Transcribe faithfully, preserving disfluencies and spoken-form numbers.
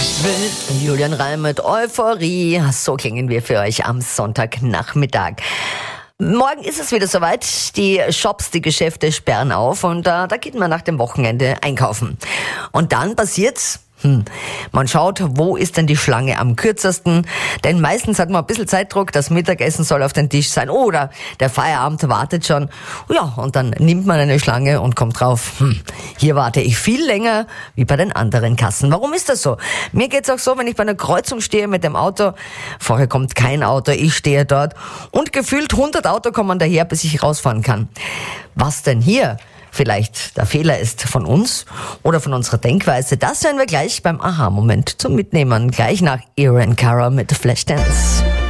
Ich will. Julian Reim mit Euphorie. So klingen wir für euch am Sonntagnachmittag. Morgen ist es wieder soweit. Die Shops, die Geschäfte sperren auf und äh, da geht man nach dem Wochenende einkaufen. Und dann passiert's. Hm. Man schaut, wo ist denn die Schlange am kürzesten? Denn meistens hat man ein bisschen Zeitdruck, das Mittagessen soll auf den Tisch sein oder der Feierabend wartet schon. Ja, und dann nimmt man eine Schlange und kommt drauf, hm, hier warte ich viel länger wie bei den anderen Kassen. Warum ist das so? Mir geht's auch so, wenn ich bei einer Kreuzung stehe mit dem Auto, vorher kommt kein Auto, ich stehe dort und gefühlt hundert Auto kommen daher, bis ich rausfahren kann. Was denn hier vielleicht der Fehler ist von uns oder von unserer Denkweise, das hören wir gleich beim Aha-Moment zum Mitnehmen. Gleich nach Aaron Cara mit Flashdance.